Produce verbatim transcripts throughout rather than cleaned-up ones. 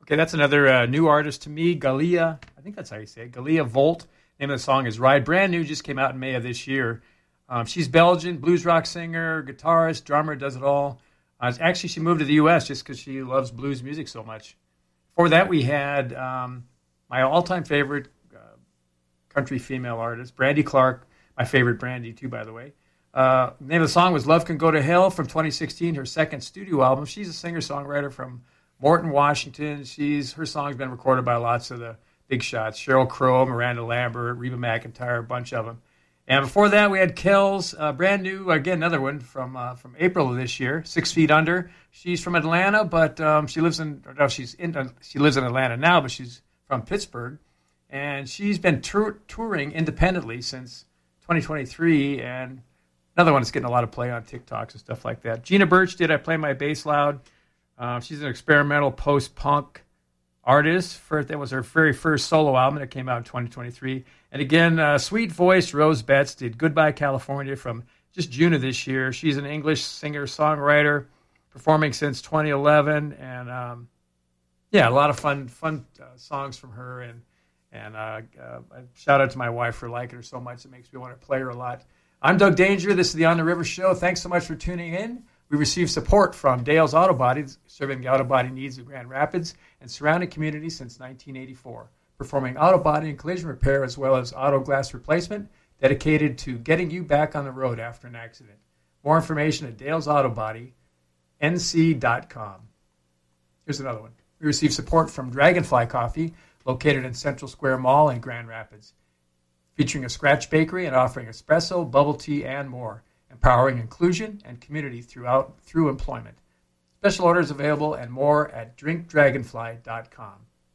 Okay, that's another uh, new artist to me, Galia. I think that's how you say it. Galia Volt. Name of the song is Ride. Brand new, just came out in May of this year. Um, she's Belgian, blues rock singer, guitarist, drummer, does it all. Uh, actually, she moved to the U S just because she loves blues music so much. Before that, we had um, my all-time favorite uh, country female artist, Brandy Clark. My favorite Brandy, too, by the way. Uh, the name of the song was Love Can Go to Hell from twenty sixteen, her second studio album. She's a singer-songwriter from Morton, Washington. She's her song's been recorded by lots of the big shots: Sheryl Crow, Miranda Lambert, Reba McEntire, a bunch of them. And before that, we had Kells, uh, brand new, again, another one from uh, from April of this year, Six Feet Under. She's from Atlanta, but um, she lives in no, she's in uh, she lives in Atlanta now, but she's from Pittsburgh, and she's been tour- touring independently since twenty twenty-three. And another one that's getting a lot of play on TikToks and stuff like that. Gina Birch did I Play My Bass Loud. Uh, she's an experimental post-punk artist. For, that was her very first solo album that came out in twenty twenty-three. And again, uh, sweet voice Rose Betts did Goodbye California from just June of this year. She's an English singer-songwriter, performing since twenty eleven. And um, yeah, a lot of fun fun uh, songs from her. And, and uh, uh, shout out to my wife for liking her so much. It makes me want to play her a lot. I'm Doug Danger. This is the On the River Show. Thanks so much for tuning in. We receive support from Dale's Auto Body, serving the auto body needs of Grand Rapids and surrounding communities since nineteen eighty-four, performing auto body and collision repair as well as auto glass replacement, dedicated to getting you back on the road after an accident. More information at Dale's Auto Body, N C dot com. Here's another one. We receive support from Dragonfly Coffee, located in Central Square Mall in Grand Rapids, featuring a scratch bakery and offering espresso, bubble tea, and more, empowering inclusion and community throughout through employment. Special orders available and more at drink dragonfly dot com.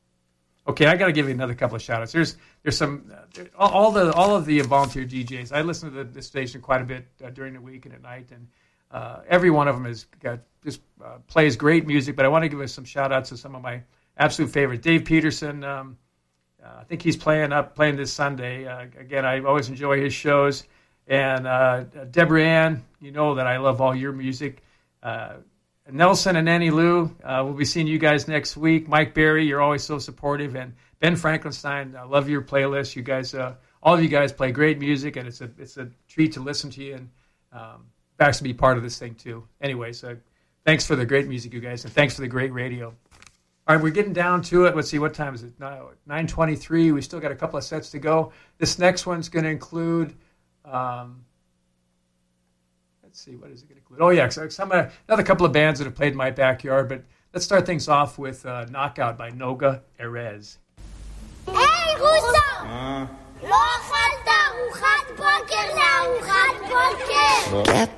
Okay, I got to give you another couple of shout-outs. There's there's some uh, all the all of the volunteer D Js. I listen to the, the station quite a bit uh, during the week and at night, and uh, every one of them has got just uh, plays great music. But I want to give us some shout-outs to some of my absolute favorites. Dave Peterson. Um, uh, I think he's playing up playing this Sunday. Uh, again, I always enjoy his shows. And uh, Deborah Ann, you know that I love all your music. Uh, Nelson and Annie Lou, uh, we'll be seeing you guys next week. Mike Berry, you're always so supportive. And Ben Frankenstein, I love your playlist. You guys, uh, all of you guys play great music, and it's a it's a treat to listen to you and um, to be part of this thing too. Anyway, so thanks for the great music, you guys, and thanks for the great radio. All right, we're getting down to it. Let's see, what time is it? nine twenty-three. We still got a couple of sets to go. This next one's going to include... Um, let's see, what is it going to include? Oh, yeah, so some, uh, another couple of bands that have played in my backyard, but let's start things off with uh, Knockout by Noga Erez. Hey, Russo! לא אכלת ארוחת בוקר לארוחת בוקר!